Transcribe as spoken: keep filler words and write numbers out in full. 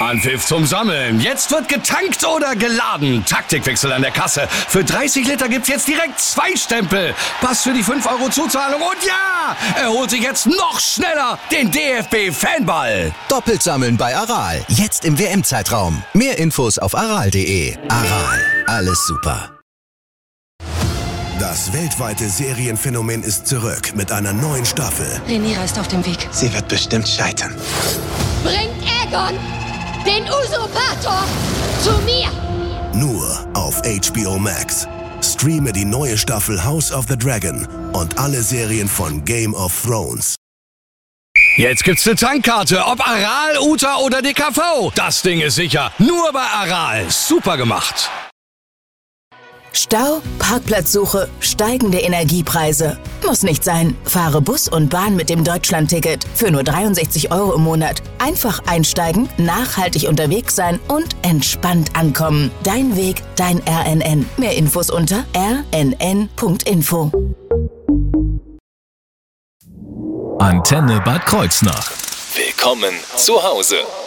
Anpfiff zum Sammeln. Jetzt wird getankt oder geladen. Taktikwechsel an der Kasse. Für dreißig Liter gibt's jetzt direkt zwei Stempel. Pass für die fünf Euro Zuzahlung und ja, er holt sich jetzt noch schneller den D F B-Fanball. Doppelt sammeln bei Aral. Jetzt im W M-Zeitraum. Mehr Infos auf aral punkt de. Aral. Alles super. Das weltweite Serienphänomen ist zurück mit einer neuen Staffel. Rhaenyra ist auf dem Weg. Sie wird bestimmt scheitern. Bringt Aegon, den Usurpator, zu mir! Nur auf H B O Max. Streame die neue Staffel House of the Dragon und alle Serien von Game of Thrones. Jetzt gibt's eine Tankkarte, ob Aral, Uta oder D K V. Das Ding ist sicher. Nur bei Aral. Super gemacht. Stau, Parkplatzsuche, steigende Energiepreise. Muss nicht sein. Fahre Bus und Bahn mit dem Deutschlandticket für nur dreiundsechzig Euro im Monat. Einfach einsteigen, nachhaltig unterwegs sein und entspannt ankommen. Dein Weg, dein R N N. Mehr Infos unter r n n punkt info. Antenne Bad Kreuznach. Willkommen zu Hause.